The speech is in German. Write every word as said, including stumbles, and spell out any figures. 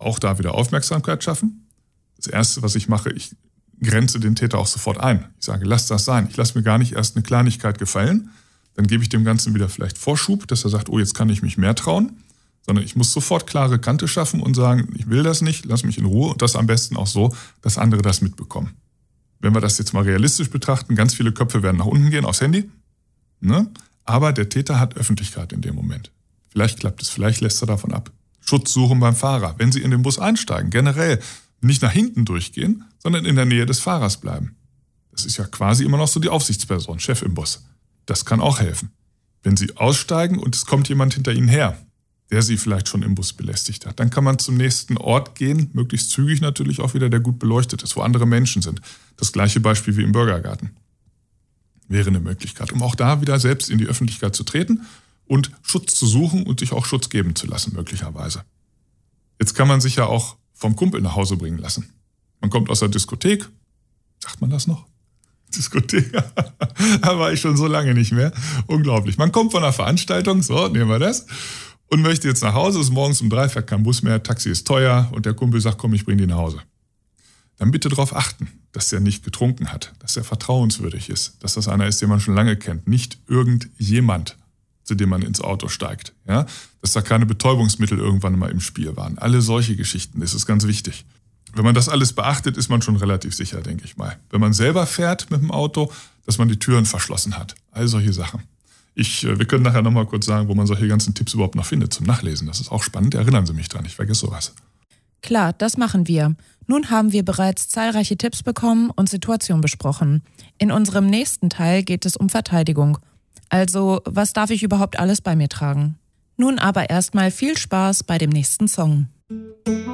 auch da wieder Aufmerksamkeit schaffen. Das Erste, was ich mache, ich grenze den Täter auch sofort ein. Ich sage, lass das sein. Ich lasse mir gar nicht erst eine Kleinigkeit gefallen. Dann gebe ich dem Ganzen wieder vielleicht Vorschub, dass er sagt, oh, jetzt kann ich mich mehr trauen. Sondern ich muss sofort klare Kante schaffen und sagen, ich will das nicht, lass mich in Ruhe. Und das am besten auch so, dass andere das mitbekommen. Wenn wir das jetzt mal realistisch betrachten, ganz viele Köpfe werden nach unten gehen, aufs Handy. Ne? Aber der Täter hat Öffentlichkeit in dem Moment. Vielleicht klappt es, vielleicht lässt er davon ab. Schutz suchen beim Fahrer. Wenn Sie in den Bus einsteigen, generell nicht nach hinten durchgehen, sondern in der Nähe des Fahrers bleiben. Das ist ja quasi immer noch so die Aufsichtsperson, Chef im Bus. Das kann auch helfen. Wenn Sie aussteigen und es kommt jemand hinter Ihnen her, der Sie vielleicht schon im Bus belästigt hat, dann kann man zum nächsten Ort gehen, möglichst zügig natürlich auch wieder, der gut beleuchtet ist, wo andere Menschen sind. Das gleiche Beispiel wie im Bürgergarten. Wäre eine Möglichkeit, um auch da wieder selbst in die Öffentlichkeit zu treten und Schutz zu suchen und sich auch Schutz geben zu lassen, möglicherweise. Jetzt kann man sich ja auch vom Kumpel nach Hause bringen lassen. Man kommt aus der Diskothek, sagt man das noch? Diskothek, da war ich schon so lange nicht mehr. Unglaublich. Man kommt von einer Veranstaltung, so, nehmen wir das, und möchte jetzt nach Hause, ist morgens um drei, fährt kein Bus mehr, Taxi ist teuer und der Kumpel sagt, komm, ich bring dich nach Hause. Dann bitte darauf achten, dass er nicht getrunken hat, dass er vertrauenswürdig ist, dass das einer ist, den man schon lange kennt, nicht irgendjemand, zu dem man ins Auto steigt. Ja? Dass da keine Betäubungsmittel irgendwann mal im Spiel waren. Alle solche Geschichten, das ist ganz wichtig. Wenn man das alles beachtet, ist man schon relativ sicher, denke ich mal. Wenn man selber fährt mit dem Auto, dass man die Türen verschlossen hat. All solche Sachen. Ich, wir können nachher nochmal kurz sagen, wo man solche ganzen Tipps überhaupt noch findet zum Nachlesen. Das ist auch spannend. Erinnern Sie mich dran, ich vergesse sowas. Klar, das machen wir. Nun haben wir bereits zahlreiche Tipps bekommen und Situationen besprochen. In unserem nächsten Teil geht es um Verteidigung. Also, was darf ich überhaupt alles bei mir tragen? Nun aber erstmal viel Spaß bei dem nächsten Song.